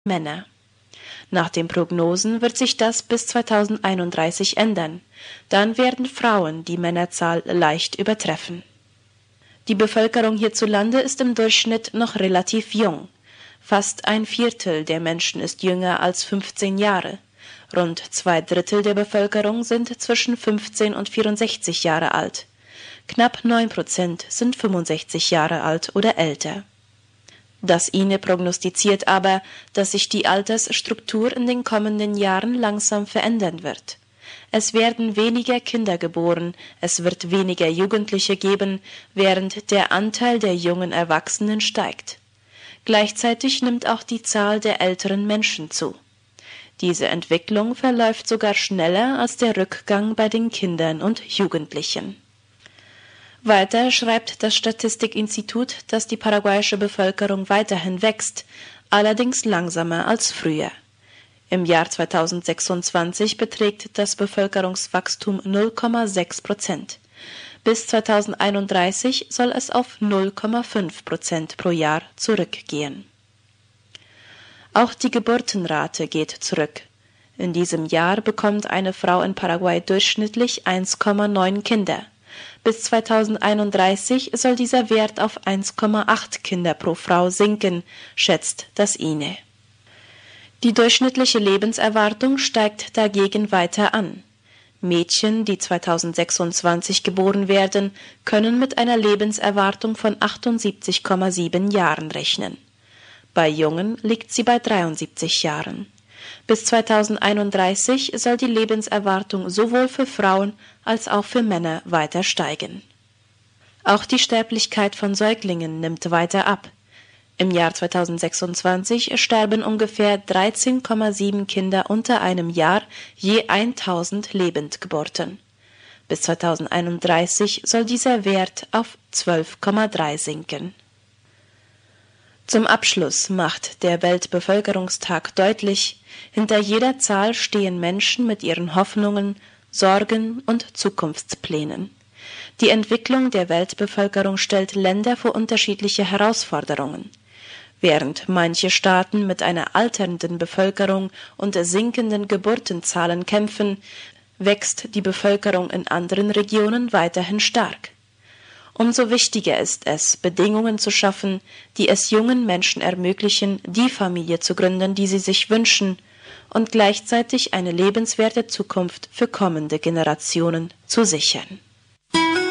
Männer. Nach den Prognosen wird sich das bis 2031 ändern. Dann werden Frauen die Männerzahl leicht übertreffen. Die Bevölkerung hierzulande ist im Durchschnitt noch relativ jung. Fast ein Viertel der Menschen ist jünger als 15 Jahre. Rund 2/3 der Bevölkerung sind zwischen 15 und 64 Jahre alt. Knapp 9% sind 65 Jahre alt oder älter. Das INE prognostiziert aber, dass sich die Altersstruktur in den kommenden Jahren langsam verändern wird. Es werden weniger Kinder geboren, es wird weniger Jugendliche geben, während der Anteil der jungen Erwachsenen steigt. Gleichzeitig nimmt auch die Zahl der älteren Menschen zu. Diese Entwicklung verläuft sogar schneller als der Rückgang bei den Kindern und Jugendlichen. Weiter schreibt das Statistikinstitut, dass die paraguayische Bevölkerung weiterhin wächst, allerdings langsamer als früher. Im Jahr 2026 beträgt das Bevölkerungswachstum 0,6%. Bis 2031 soll es auf 0,5% pro Jahr zurückgehen. Auch die Geburtenrate geht zurück. In diesem Jahr bekommt eine Frau in Paraguay durchschnittlich 1,9 Kinder. Bis 2031 soll dieser Wert auf 1,8 Kinder pro Frau sinken, schätzt das INE. Die durchschnittliche Lebenserwartung steigt dagegen weiter an. Mädchen, die 2026 geboren werden, können mit einer Lebenserwartung von 78,7 Jahren rechnen. Bei Jungen liegt sie bei 73 Jahren. Bis 2031 soll die Lebenserwartung sowohl für Frauen als auch für Männer weiter steigen. Auch die Sterblichkeit von Säuglingen nimmt weiter ab. Im Jahr 2026 sterben ungefähr 13,7 Kinder unter einem Jahr je 1000 Lebendgeburten. Bis 2031 soll dieser Wert auf 12,3 sinken. Zum Abschluss macht der Weltbevölkerungstag deutlich, hinter jeder Zahl stehen Menschen mit ihren Hoffnungen, Sorgen und Zukunftsplänen. Die Entwicklung der Weltbevölkerung stellt Länder vor unterschiedliche Herausforderungen. Während manche Staaten mit einer alternden Bevölkerung und sinkenden Geburtenzahlen kämpfen, wächst die Bevölkerung in anderen Regionen weiterhin stark. Umso wichtiger ist es, Bedingungen zu schaffen, die es jungen Menschen ermöglichen, die Familie zu gründen, die sie sich wünschen, und gleichzeitig eine lebenswerte Zukunft für kommende Generationen zu sichern.